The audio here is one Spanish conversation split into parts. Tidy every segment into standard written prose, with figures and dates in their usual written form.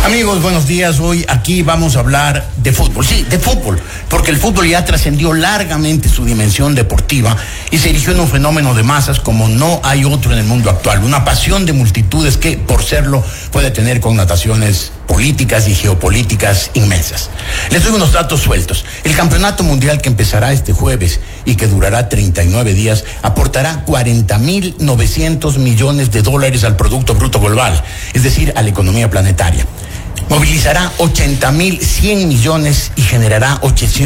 Amigos, buenos días. Hoy aquí vamos a hablar de fútbol. Sí, de fútbol, porque el fútbol ya trascendió largamente su dimensión deportiva y se erigió en un fenómeno de masas como no hay otro en el mundo actual. Una pasión de multitudes que, por serlo, puede tener connotaciones políticas y geopolíticas inmensas. Les doy unos datos sueltos. El campeonato mundial que empezará este jueves y que durará 39 días aportará 40.900 millones de dólares al Producto Bruto Global, es decir, a la economía planetaria. Movilizará 80.100 millones y generará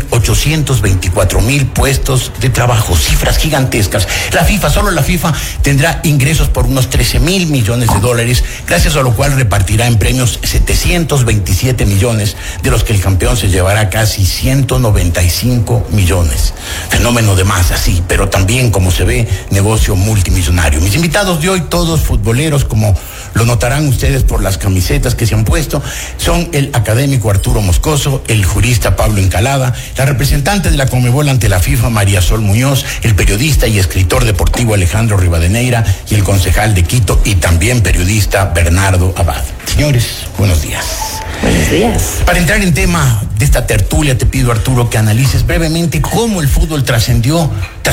824.000 puestos de trabajo, cifras gigantescas. Solo la FIFA tendrá ingresos por unos 13.000 millones de dólares, gracias a lo cual repartirá en premios 727 millones, de los que el campeón se llevará casi 195 millones. Fenómeno de masa, sí, pero también, como se ve, negocio multimillonario. Mis invitados de hoy, todos futboleros, como lo notarán ustedes por las camisetas que se han puesto, son el académico Arturo Moscoso, el jurista Pablo Encalada, la representante de la Conmebol ante la FIFA María Sol Muñoz, el periodista y escritor deportivo Alejandro Rivadeneira y el concejal de Quito y también periodista Bernardo Abad. Señores, buenos días. Buenos días. Para entrar en tema de esta tertulia, te pido, Arturo, que analices brevemente cómo el fútbol trascendió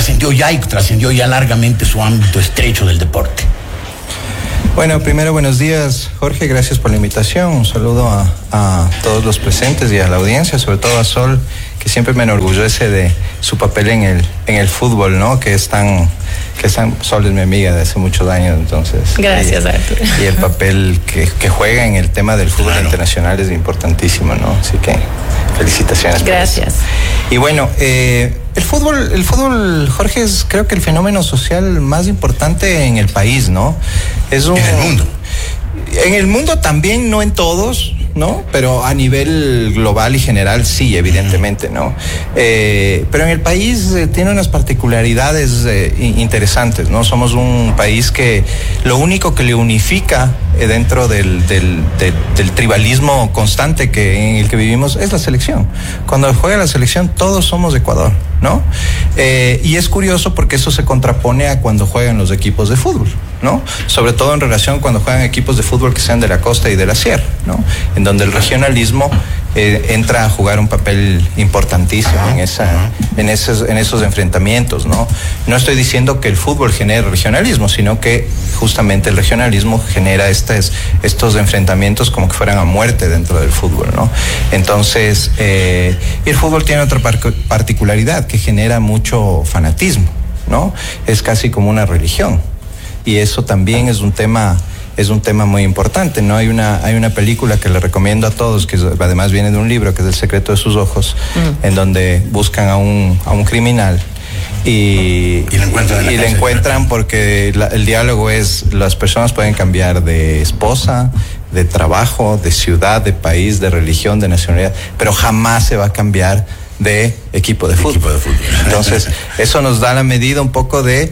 ya largamente su ámbito estrecho del deporte. Bueno, primero, buenos días, Jorge, gracias por la invitación. Un saludo a todos los presentes y a la audiencia, sobre todo a Sol, que siempre me enorgullece de su papel en el fútbol, ¿no? Sol es mi amiga de hace muchos años, entonces. Gracias, Arturo. Y el papel que juega en el tema del fútbol internacional es importantísimo, ¿no? Así que felicitaciones. Gracias. Y bueno, el fútbol, Jorge, es creo que el fenómeno social más importante en el país, ¿no? En el mundo. En el mundo también, no en todos, ¿no? Pero a nivel global y general sí, evidentemente, ¿no? Pero en el país tiene unas particularidades interesantes, ¿no? Somos un país que lo único que le unifica dentro del tribalismo constante en el que vivimos es la selección. Cuando juega la selección todos somos de Ecuador, ¿no? Y es curioso porque eso se contrapone a cuando juegan los equipos de fútbol, ¿no? Sobre todo en relación cuando juegan equipos de fútbol que sean de la costa y de la sierra, ¿no? En donde el regionalismo entra a jugar un papel importantísimo en esos enfrentamientos, ¿no? No estoy diciendo que el fútbol genere regionalismo, sino que justamente el regionalismo genera estos enfrentamientos como que fueran a muerte dentro del fútbol, ¿no? Entonces, y el fútbol tiene otra particularidad que genera mucho fanatismo, ¿no? Es casi como una religión. Y eso también es un tema muy importante, ¿no? Hay una película que le recomiendo a todos, que además viene de un libro, que es El secreto de sus ojos, en donde buscan a un criminal y le encuentran porque el diálogo es: las personas pueden cambiar de esposa, de trabajo, de ciudad, de país, de religión, de nacionalidad, pero jamás se va a cambiar de equipo de fútbol. Entonces, eso nos da la medida un poco de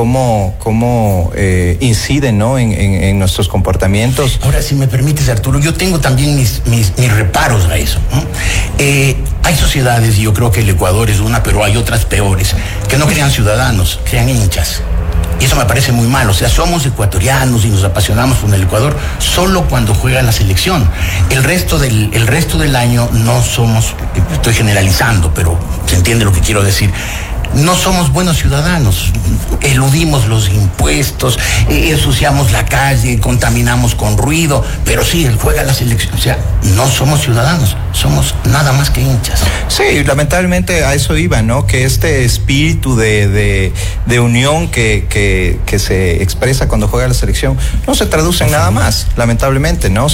cómo incide, ¿no? en nuestros comportamientos. Ahora, si me permites, Arturo, yo tengo también mis reparos a eso, ¿no? Hay sociedades, y yo creo que el Ecuador es una, pero hay otras peores, que no crean ciudadanos, crean hinchas. Y eso me parece muy mal. O sea, somos ecuatorianos y nos apasionamos con el Ecuador solo cuando juega la selección. El resto del año no somos, estoy generalizando, pero se entiende lo que quiero decir. No somos buenos ciudadanos, eludimos los impuestos, ensuciamos la calle, contaminamos con ruido, pero sí, él juega la selección. O sea, no somos ciudadanos, somos nada más que hinchas. Sí, lamentablemente a eso iba, ¿no? Que este espíritu de unión que se expresa cuando juega la selección no se traduce en nada más, lamentablemente, ¿no?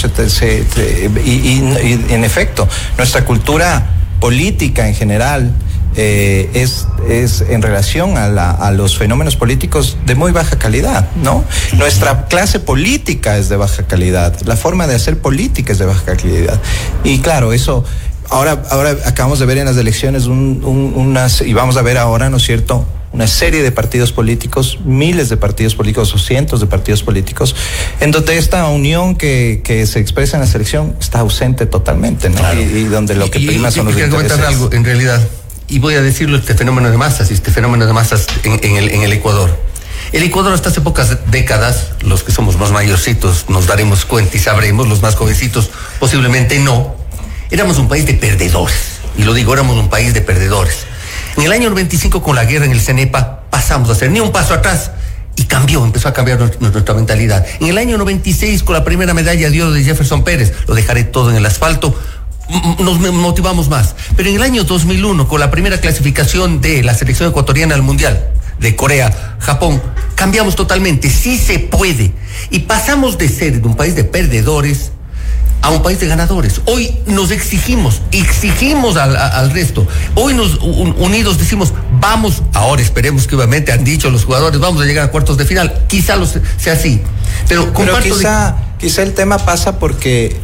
Y en efecto, nuestra cultura política en general es en relación a los fenómenos políticos de muy baja calidad, ¿no? Nuestra clase política es de baja calidad, la forma de hacer política es de baja calidad. Y claro, eso ahora acabamos de ver en las elecciones y vamos a ver ahora, ¿no es cierto?, una serie de partidos políticos, miles de partidos políticos o cientos de partidos políticos, en donde esta unión que se expresa en la selección está ausente totalmente, ¿no? Claro. Y donde lo que prima son los intereses. Comentar algo, en realidad, y voy a decirlo, este fenómeno de masas en el Ecuador. El Ecuador hasta hace pocas décadas, los que somos más mayorcitos nos daremos cuenta y sabremos, los más jovencitos posiblemente no, éramos un país de perdedores. Y lo digo, éramos un país de perdedores. En el año 95, con la guerra en el CENEPA, pasamos a hacer ni un paso atrás y empezó a cambiar nuestra mentalidad. En el año 96, con la primera medalla de oro de Jefferson Pérez, lo dejaré todo en el asfalto, nos motivamos más. Pero en el año 2001, con la primera clasificación de la selección ecuatoriana al Mundial, de Corea, Japón, cambiamos totalmente. Sí se puede. Y pasamos de ser un país de perdedores a un país de ganadores. Hoy nos exigimos al resto. Hoy nos unidos decimos, vamos, ahora esperemos que obviamente han dicho los jugadores, vamos a llegar a cuartos de final. Quizá sea así. Pero quizá el tema pasa porque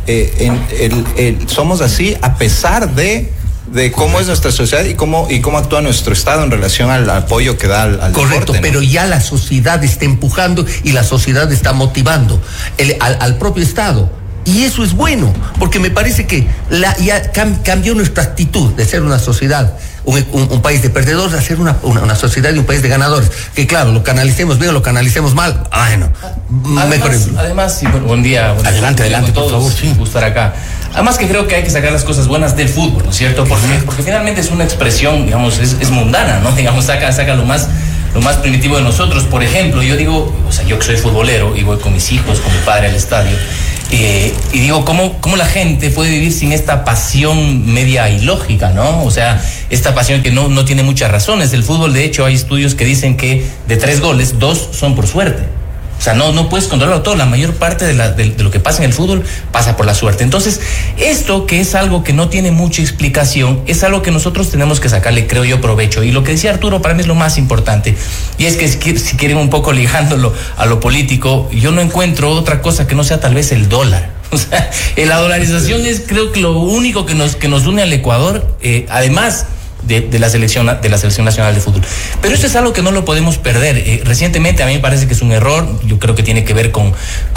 somos así a pesar de cómo es nuestra sociedad y cómo actúa nuestro Estado en relación al apoyo que da al correcto, deporte, ¿no? Pero ya la sociedad está empujando y la sociedad está motivando al propio Estado. Y eso es bueno, porque me parece que ya cambió nuestra actitud de ser una sociedad, un país de perdedores, a ser una sociedad y un país de ganadores. Que claro, lo canalicemos bien o lo canalicemos mal, bueno. Además, sí, buen día. Adelante, por favor. Sí. Estar acá. Además que creo que hay que sacar las cosas buenas del fútbol, ¿no es cierto? Porque finalmente es una expresión, digamos, es mundana, ¿no? Digamos, saca lo más primitivo de nosotros. Por ejemplo, yo digo, yo que soy futbolero y voy con mis hijos, con mi padre al estadio, y digo, ¿cómo la gente puede vivir sin esta pasión media ilógica, ¿no? O sea, esta pasión que no tiene muchas razones. El fútbol, de hecho, hay estudios que dicen que de 3 goles, 2 son por suerte. O sea, no puedes controlarlo todo. La mayor parte de lo que pasa en el fútbol pasa por la suerte. Entonces, esto que es algo que no tiene mucha explicación, es algo que nosotros tenemos que sacarle, creo yo, provecho. Y lo que decía Arturo para mí es lo más importante. Y es que si quieren un poco ligándolo a lo político, yo no encuentro otra cosa que no sea tal vez el dólar. O sea, la dolarización es, creo que lo único que nos une al Ecuador, además de la selección nacional de fútbol. Pero esto es algo que no lo podemos perder. Recientemente a mí me parece que es un error. Yo creo que tiene que ver con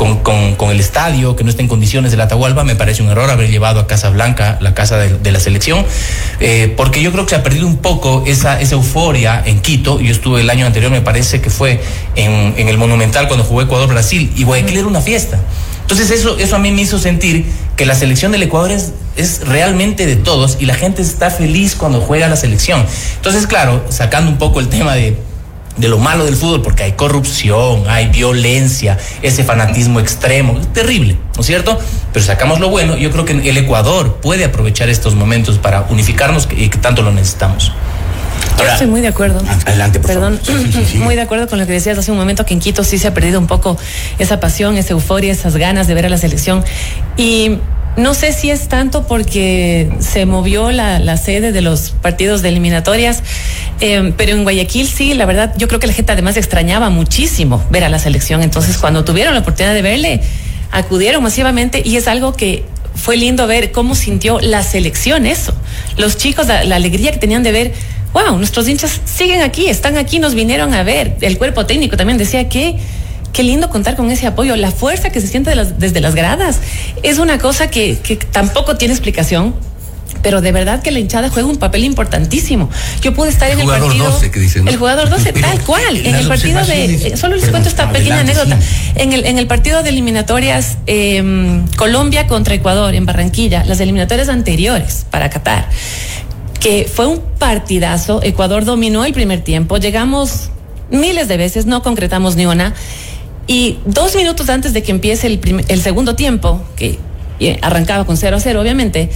el estadio, que no está en condiciones del Atahualpa. Me parece un error haber llevado a Casa Blanca, la casa de la selección, porque yo creo que se ha perdido un poco esa euforia en Quito. Yo estuve el año anterior, me parece que fue en el Monumental cuando jugó Ecuador-Brasil, y Guayaquil era una fiesta. Entonces eso a mí me hizo sentir que la selección del Ecuador es realmente de todos, y la gente está feliz cuando juega la selección. Entonces, claro, sacando un poco el tema de lo malo del fútbol, porque hay corrupción, hay violencia, ese fanatismo extremo, es terrible, ¿no es cierto? Pero sacamos lo bueno. Yo creo que el Ecuador puede aprovechar estos momentos para unificarnos y que tanto lo necesitamos. Yo estoy muy de acuerdo. Adelante, por favor. Sí. Muy de acuerdo con lo que decías hace un momento, que en Quito sí se ha perdido un poco esa pasión, esa euforia, esas ganas de ver a la selección. Y no sé si es tanto porque se movió la sede de los partidos de eliminatorias, pero en Guayaquil sí, la verdad, yo creo que la gente además extrañaba muchísimo ver a la selección. Entonces, cuando tuvieron la oportunidad de verle, acudieron masivamente, y es algo que fue lindo ver cómo sintió la selección eso. Los chicos, la alegría que tenían de ver, wow, nuestros hinchas siguen aquí, están aquí, nos vinieron a ver. El cuerpo técnico también decía que qué lindo contar con ese apoyo. La fuerza que se siente desde las gradas es una cosa que tampoco tiene explicación, pero de verdad que la hinchada juega un papel importantísimo. Yo pude estar en el partido. El jugador 12 que dicen, ¿no? El jugador 12, tal cual. En el partido solo les cuento esta pequeña anécdota. Sí. En el partido de eliminatorias Colombia contra Ecuador en Barranquilla, las eliminatorias anteriores para Qatar, que fue un partidazo. Ecuador dominó el primer tiempo, llegamos miles de veces, no concretamos ni una, y 2 minutos antes de que empiece el segundo tiempo, que arrancaba con 0-0 obviamente,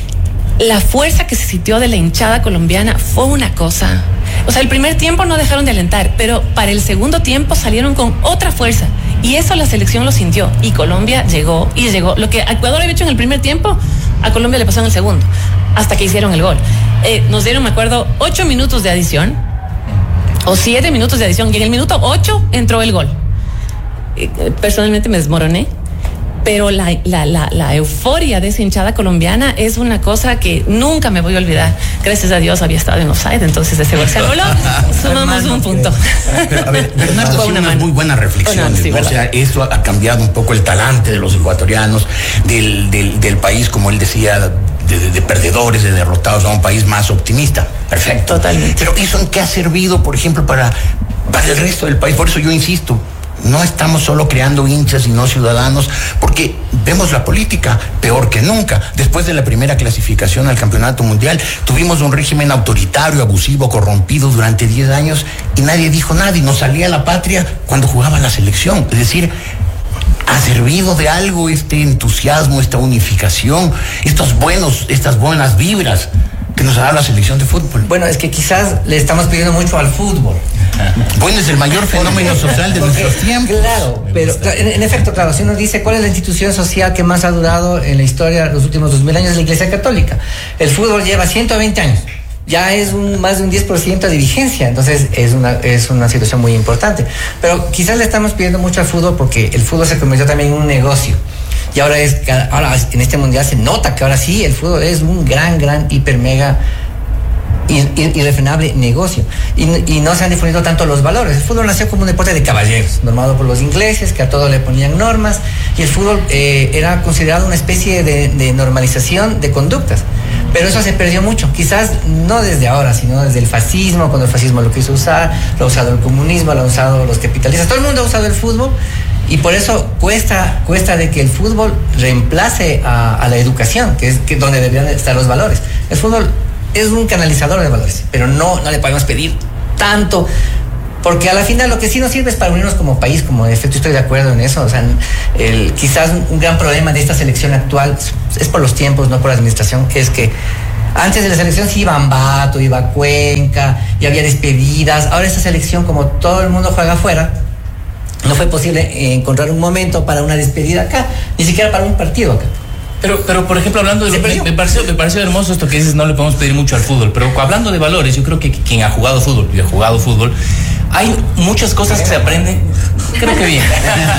la fuerza que se sintió de la hinchada colombiana fue una cosa. O sea, el primer tiempo no dejaron de alentar, pero para el segundo tiempo salieron con otra fuerza, y eso la selección lo sintió, y Colombia llegó. Lo que Ecuador había hecho en el primer tiempo, a Colombia le pasó en el segundo, hasta que hicieron el gol. Nos dieron, me acuerdo, 8 minutos de adición, o 7 minutos de adición, y en el minuto 8 entró el gol. Personalmente me desmoroné, pero la euforia de esa hinchada colombiana es una cosa que nunca me voy a olvidar. Gracias a Dios había estado en offside, entonces ese gol se anuló, sumamos un punto. Pero, a ver, Bernardo hacía unas muy buenas reflexiones, ¿no? O sea, eso ha cambiado un poco el talante de los ecuatorianos, del país, como él decía, de perdedores, de derrotados, a un país más optimista. Perfecto. Totalmente. Pero ¿eso en qué ha servido, por ejemplo, para para el resto del país. Por eso yo insisto, no estamos solo creando hinchas y no ciudadanos, porque vemos la política peor que nunca. Después de la primera clasificación al campeonato mundial, tuvimos un régimen autoritario, abusivo, corrompido durante 10 años y nadie dijo nada, y nos salía la patria cuando jugaba la selección. Es decir, ha servido de algo este entusiasmo, esta unificación, estas buenas vibras que nos ha dado la selección de fútbol. Bueno, es que quizás le estamos pidiendo mucho al fútbol. Bueno, es el mayor fenómeno social de nuestros tiempos. Claro, pero en efecto, claro, si uno dice cuál es la institución social que más ha durado en la historia los últimos 2000 años, es la Iglesia Católica. El fútbol lleva 120 años. Ya es más de un 10% de vigencia, entonces es una situación muy importante. Pero quizás le estamos pidiendo mucho al fútbol porque el fútbol se convirtió también en un negocio. Y ahora en este mundial se nota que ahora sí el fútbol es un gran, hiper, mega irrefrenable negocio. Y no se han difundido tanto los valores. El fútbol nació como un deporte de caballeros, normado por los ingleses, que a todo le ponían normas, y el fútbol era considerado una especie de normalización de conductas. Pero eso se perdió mucho, quizás no desde ahora, sino desde el fascismo, cuando el fascismo lo quiso usar, lo ha usado el comunismo, lo han usado los capitalistas, todo el mundo ha usado el fútbol, y por eso cuesta de que el fútbol reemplace a la educación, que es donde deberían estar los valores. El fútbol es un canalizador de valores, pero no le podemos pedir tanto, porque a la final lo que sí nos sirve es para unirnos como país, como de efecto estoy de acuerdo en eso. O sea, quizás un gran problema de esta selección actual es por los tiempos, no por la administración, es que antes de la selección sí iba Ambato, iba Cuenca, y había despedidas. Ahora esta selección, como todo el mundo juega afuera, no fue posible encontrar un momento para una despedida acá, ni siquiera para un partido acá. Pero por ejemplo, hablando de me pareció hermoso esto que dices, no le podemos pedir mucho al fútbol, pero hablando de valores, yo creo que quien ha jugado fútbol, yo he jugado fútbol, hay muchas cosas que se aprenden, creo que bien.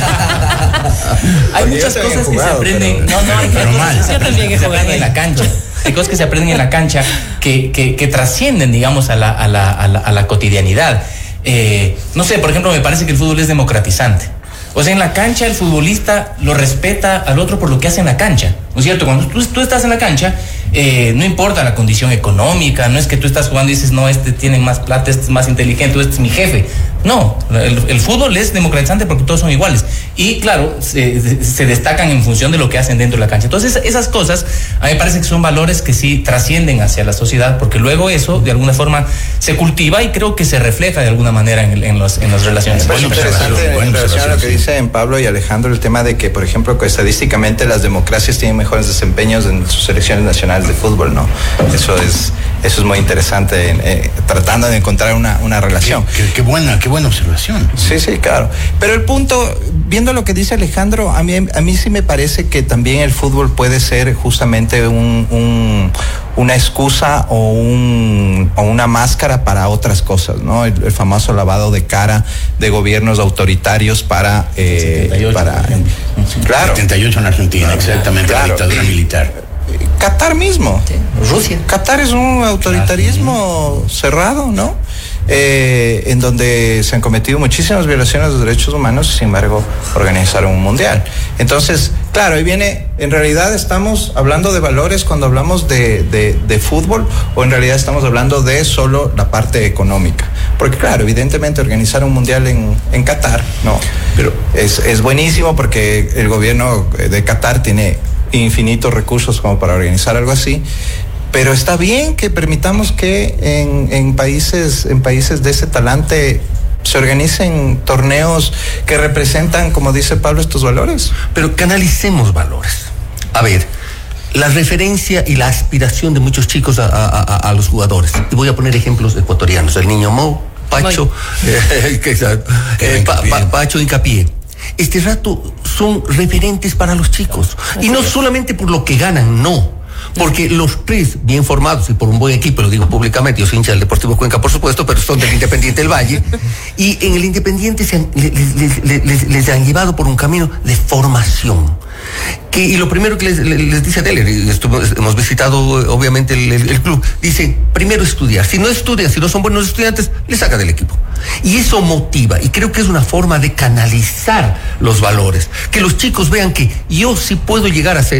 Hay muchas cosas que se aprenden, yo también he jugado en la cancha. Hay cosas que se aprenden en la cancha que trascienden, digamos, a la cotidianidad. No sé, por ejemplo, me parece que el fútbol es democratizante. O sea, en la cancha el futbolista lo respeta al otro por lo que hace en la cancha, ¿no es cierto? Cuando tú estás en la cancha, no importa la condición económica, no es que tú estás jugando y dices, no, este tiene más plata, este es más inteligente, este es mi jefe. No, el fútbol es democratizante porque todos son iguales. Y claro, se destacan en función de lo que hacen dentro de la cancha. Entonces, esas cosas a mí me parece que son valores que sí trascienden hacia la sociedad, porque luego eso de alguna forma se cultiva y creo que se refleja de alguna manera en las relaciones. Es interesante en relación a lo que dicen Pablo y Alejandro, el tema de que, por ejemplo, que estadísticamente las democracias tienen mejores desempeños en sus selecciones nacionales de fútbol, ¿no? Eso es muy interesante, tratando de encontrar una relación. Qué buena observación. Sí, claro. Pero el punto, viendo lo que dice Alejandro, a mí sí me parece que también el fútbol puede ser justamente una excusa o una máscara para otras cosas, ¿no? El famoso lavado de cara de gobiernos autoritarios para 78, claro. 78 en Argentina, exactamente, claro. La dictadura militar. Qatar mismo. Sí, Rusia. Qatar es un autoritarismo cerrado, ¿no? En donde se han cometido muchísimas violaciones de derechos humanos y sin embargo organizaron un mundial. Entonces, claro, ahí viene, en realidad estamos hablando de valores cuando hablamos de fútbol, o en realidad estamos hablando de solo la parte económica. Porque claro, evidentemente organizar un mundial en Qatar, no, pero es buenísimo porque el gobierno de Qatar tiene infinitos recursos como para organizar algo así. Pero está bien que permitamos que en países de ese talante se organicen torneos que representan, como dice Pablo, estos valores. Pero canalicemos valores. A ver, la referencia y la aspiración de muchos chicos a los jugadores. Y voy a poner ejemplos ecuatorianos. El niño Mo, Pacho, Pacho Hincapié. Este rato son referentes para los chicos. Y no solamente por lo que ganan, no. Porque los tres, bien formados y por un buen equipo, lo digo públicamente, yo soy hincha del Deportivo Cuenca, por supuesto, pero son del Independiente del Valle, y en el Independiente les han llevado por un camino de formación. Y lo primero que les dice Deller, hemos visitado obviamente el club, dice, primero estudiar. Si no estudian, si no son buenos estudiantes, les saca del equipo. Y eso motiva, y creo que es una forma de canalizar los valores. Que los chicos vean que yo sí puedo llegar a ser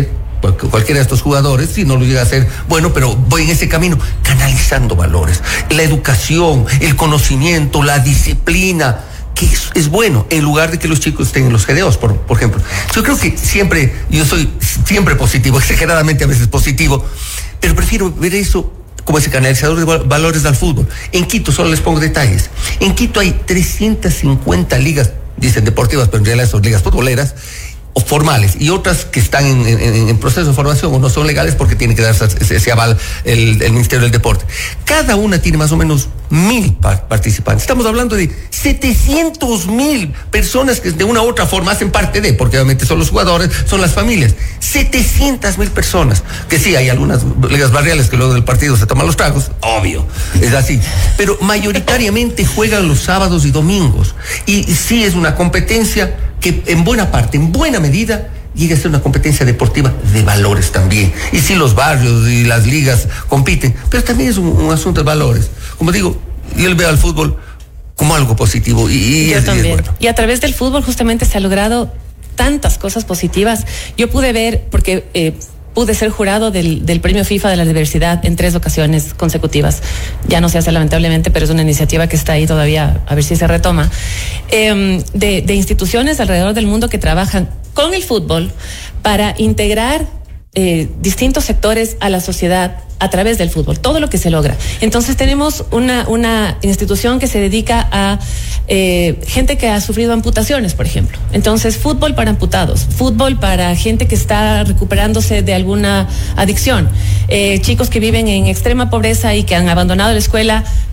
cualquiera de estos jugadores, si no lo llega a hacer, bueno, pero voy en ese camino, canalizando valores, la educación, el conocimiento, la disciplina, que es bueno, en lugar de que los chicos estén en los GDOs, por ejemplo. Yo creo que yo soy siempre positivo, exageradamente a veces positivo, pero prefiero ver eso como ese canalizador de valores al fútbol. En Quito, solo les pongo detalles, en Quito hay 350 ligas, dicen deportivas, pero en realidad son ligas futboleras, o formales, y otras que están en proceso de formación o no son legales porque tiene que darse ese aval el Ministerio del Deporte. Cada una tiene más o menos 1,000 participantes. Estamos hablando de 700,000 personas que de una u otra forma hacen parte de, porque obviamente son los jugadores, son las familias. 700,000 personas, que sí, hay algunas ligas barriales que luego del partido se toman los tragos, obvio, es así, pero mayoritariamente juegan los sábados y domingos, y sí es una competencia que en buena parte, en buena medida, llega a ser una competencia deportiva de valores también. Y sí, los barrios y las ligas compiten, pero también es un asunto de valores. Como digo, yo veo al fútbol como algo positivo y yo también. Y es bueno. Y a través del fútbol justamente se ha logrado tantas cosas positivas. Yo pude ver, porque pude ser jurado del premio FIFA de la diversidad en 3 ocasiones consecutivas. Ya no se hace lamentablemente, pero es una iniciativa que está ahí todavía, a ver si se retoma. De instituciones alrededor del mundo que trabajan con el fútbol para integrar distintos sectores a la sociedad a través del fútbol, todo lo que se logra. Entonces tenemos una institución que se dedica a gente que ha sufrido amputaciones, por ejemplo. Entonces, fútbol para amputados, fútbol para gente que está recuperándose de alguna adicción, chicos que viven en extrema pobreza y que han abandonado la escuela